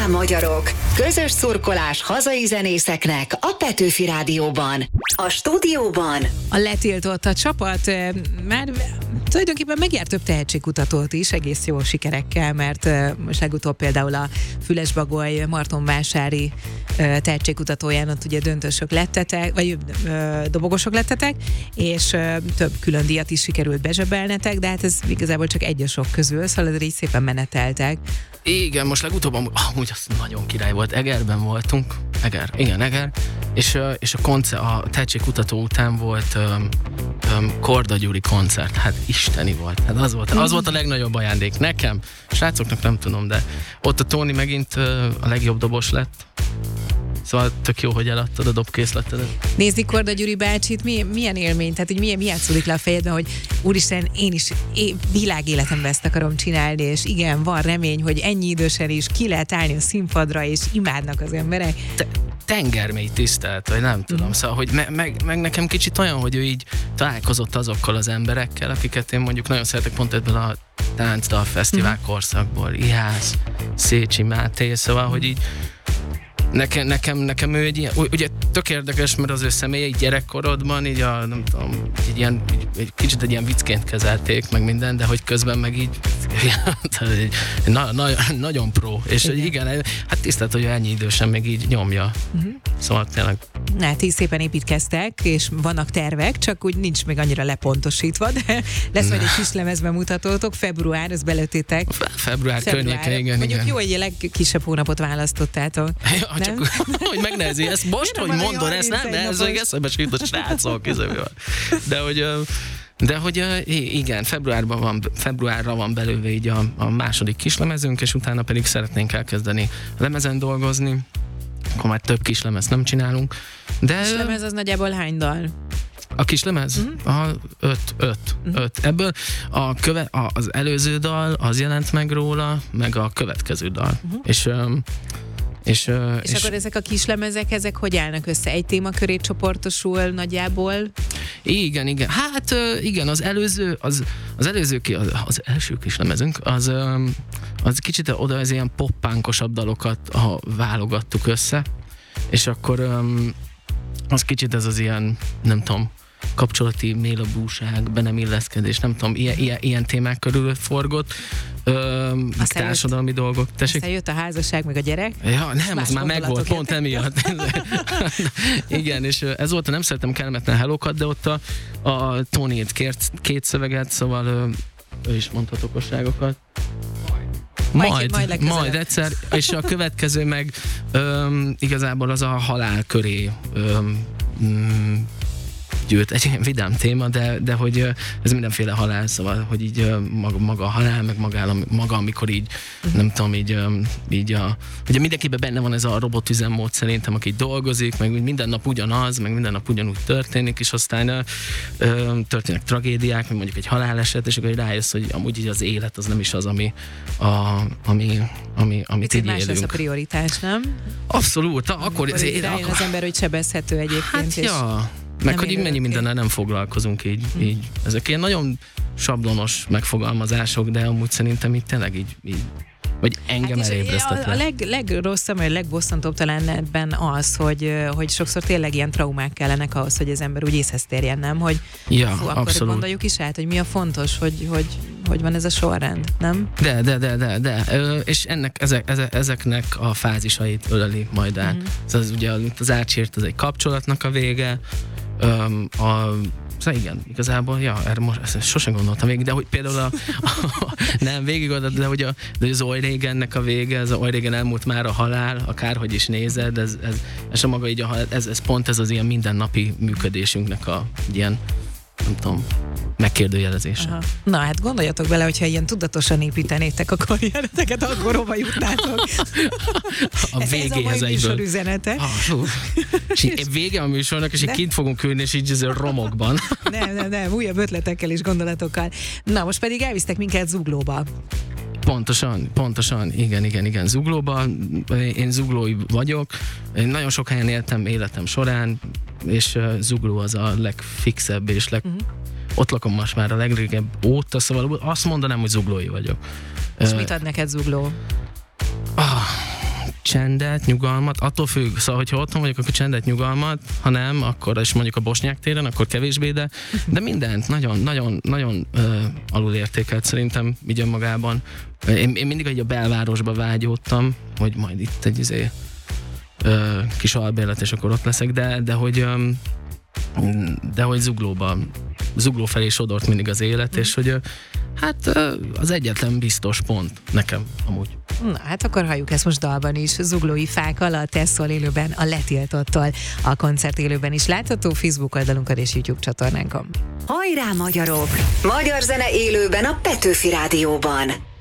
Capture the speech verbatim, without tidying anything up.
Román magyarok. Közös szurkolás hazai zenészeknek a Petőfi Rádióban. A stúdióban a letiltott a csapat már tulajdonképpen megjárt több tehetségkutatót is, egész jó sikerekkel, mert most legutóbb például a Fülesbagoly Martonvásári tehetségkutatóján ott ugye döntősök lettetek, vagy dobogosok lettetek, és több külön díjat is sikerült bezsebelnetek, de hát ez igazából csak egy a sok közül, szóval így szépen meneteltek. Igen, most legutóbb amúgy az nagyon király volt, Egerben voltunk, Eger, igen, Eger, és, és a, koncert, a tehetségkutató után volt um, um, Korda Gyuri koncert, hát isteni volt, hát az volt, az volt a legnagyobb ajándék nekem, srácoknak nem tudom, de ott a Tóni megint uh, a legjobb dobos lett. Szóval tök jó, hogy eladtad a dobkészletedet. Nézni Korda Gyuri bácsit, milyen, milyen élmény, tehát hogy milyen, milyen szúlik le a fejedben, hogy úristen, én is é, világéletemben ezt akarom csinálni, és igen, van remény, hogy ennyi idősen is ki lehet állni a színpadra, és imádnak az emberek. Te, tengermély tisztelt, vagy nem tudom, mm. szóval, hogy me, meg, meg nekem kicsit olyan, hogy ő így találkozott azokkal az emberekkel, akiket én mondjuk nagyon szeretek pont ebből a táncdal fesztivál mm. korszakból, Ihász, Szécsi Máté, szóval, hogy így Nekem, nekem, nekem ő egy ilyen, ugye tök érdekes, mert az ő személyei gyerekkorodban így a, nem tudom, egy ilyen, egy kicsit egy ilyen viccként kezelték, meg minden, de hogy közben meg így na, na, nagyon pro, és igen, igen hát tisztelt, hogy ennyi idősen még így nyomja. Uh-huh. Szóval tényleg. Na, ti szépen építkeztek, és vannak tervek, csak úgy nincs még annyira lepontosítva, de lesz majd egy kis lemezbemutatótok, február, ezt belőttétek. Fe, február, február környéke, igen. Mondjuk igen. jó, hogy a legkisebb hónapot választottátok. Ja, csak, hogy megnehezi, ezt most, hogy mondod, ezt nem, de ez még eszembe se jutott, srácok, de hogy, de hogy igen, februárban van, februárra van belőve így a, a második kislemezünk, és utána pedig szeretnénk elkezdeni lemezen dolgozni, akkor már több kislemez nem csinálunk. De a kislemez az nagyjából hány dal? A kislemez? Uh-huh. A öt, öt, uh-huh. öt. Ebből a köve, a, az előző dal, az jelent meg róla, meg a következő dal. Uh-huh. És um, És, uh, és, és akkor ezek a kislemezek, ezek hogy állnak össze? Egy témaköré csoportosul nagyjából? Igen, igen. Hát uh, igen, az előző, az, az előző, az, az első kislemezünk, az, um, az kicsit oda az ilyen poppánkosabb dalokat ha válogattuk össze, és akkor um, az kicsit ez az ilyen, nem tudom, kapcsolati mélabúság, be nem illeszkedés, nem tudom, ilyen, ilyen, ilyen témák körül forgott, ö, társadalmi jött, dolgok. Tessék? Aztán jött a házasság, meg a gyerek. Ja, nem, az már megvolt, pont emiatt. Igen, és ez volt a Nem szeretem kellemetlen hellókat, de ott a, a Tony kért két szöveget, szóval ő is mondhat okosságokat. Majd, majd, majd, majd egyszer, és a következő meg öm, igazából az a halál köré öm, mm, gyűjt. Egy ilyen vidám téma, de, de hogy ez mindenféle halál, szóval, hogy így maga, maga a halál, meg maga, maga amikor így, uh-huh. nem tudom, így, így a, ugye mindenkiben benne van ez a robotüzemmód szerintem, aki dolgozik, meg minden nap ugyanaz, meg minden nap ugyanúgy történik, és aztán ö, történnek tragédiák, meg mondjuk egy haláleset, és akkor rájössz, hogy amúgy így az élet az nem is az, ami, a, ami, ami amit így élünk. Más lesz a prioritás, nem? Abszolút, akkor... Akkor az, rájön az ember, hogy sebezhető egyébként. Hát és ja. Meg hogy így mennyi mindennel nem foglalkozunk így, hmm. így. Ezek ilyen nagyon sablonos megfogalmazások, de amúgy szerintem így tényleg így, így vagy engem hát elébresztetve. A, a leg, legrosszabb, vagy legbosszantóbb talán ebben az, hogy, hogy sokszor tényleg ilyen traumák kellenek ahhoz, hogy az ember úgy észhez térjen, nem? Hogy ja, fú, akkor abszolút. Gondoljuk is át, hogy mi a fontos, hogy, hogy, hogy van ez a sorrend, nem? De, de, de, de, de. Ö, és ennek, ezek, ezeknek a fázisait öleli majd át. Mm-hmm. Ez ugye az átsért, az egy kapcsolatnak a vége, Um, a, szóval igen, igazából, ja, erre most ezt sosem gondoltam végig, de hogy például a, a nem, végig oda, de hogy a, de az oly régennek a vége, ez a oly régen elmúlt már a halál, akárhogy is nézed, ez, ez, ez a maga így, a, ez, ez pont ez az ilyen mindennapi működésünknek a ilyen, nem tudom, megkérdőjelezése. Aha. Na hát gondoljatok bele, hogyha ilyen tudatosan építenétek a karriereteket, akkor hova jutnátok? A végéhez ez a mai műsor üzenete. Ah, és vége a műsornak, és így kint fogunk ülni, és így ezzel romokban. Nem, nem, nem, újabb ötletekkel és gondolatokkal. Na, most pedig elvisztek minket Zuglóba. Pontosan, pontosan, igen, igen, igen, Zuglóba. Én zuglói vagyok. Én nagyon sok helyen éltem életem során, és uh, Zugló az a legfixebb, és leg... Uh-huh. ott lakom most már a legrégebb óta, szóval azt mondanám, hogy zuglói vagyok. És uh, mit ad neked Zugló? Ah, csendet, nyugalmat, attól függ, szóval hogyha otthon vagyok, akkor csendet, nyugalmat, ha nem, akkor is mondjuk a Bosnyák téren, akkor kevésbé, de, de mindent nagyon, nagyon, nagyon uh, alulértékelt szerintem így önmagában. Én, én mindig egy a belvárosba vágyódtam, hogy majd itt egy izé, uh, kis albérlet, és akkor ott leszek, de, de hogy um, de hogy Zuglóba, Zugló felé sodort mindig az élet, mm. és hogy hát az egyetlen biztos pont nekem amúgy. Na, hát akkor halljuk ezt most dalban is. Zuglói fák alatt, ez szól élőben a Letiltottól. A koncert élőben is látható Facebook oldalunkon és YouTube csatornánkon. Hajrá magyarok! Magyar zene élőben a Petőfi Rádióban.